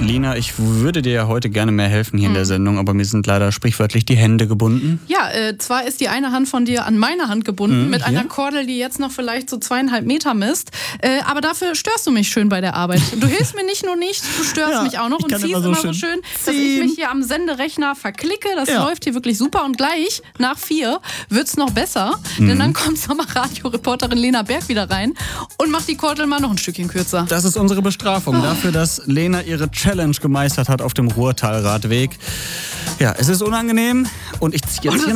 Lina, ich würde dir ja heute gerne mehr helfen hier in der Sendung, aber mir sind leider sprichwörtlich die Hände gebunden. Ja, zwar ist die eine Hand von dir an meine Hand gebunden, mit einer Kordel, die jetzt noch vielleicht so 2,5 Meter misst, aber dafür störst du mich schön bei der Arbeit. Du hilfst mir nicht nur nicht, du störst mich auch noch und ziehst immer so schön, dass ich mich hier am Senderechner verklicke. Das läuft hier wirklich super und gleich nach 4 wird's noch besser, denn dann kommt Sommerradio-Reporterin Lena Berg wieder rein und macht die Kordel mal noch ein Stückchen kürzer. Das ist unsere Bestrafung dafür, dass Lena ihre Challenge gemeistert hat auf dem Ruhrtalradweg. Ja, es ist unangenehm und ich ziehe jetzt hier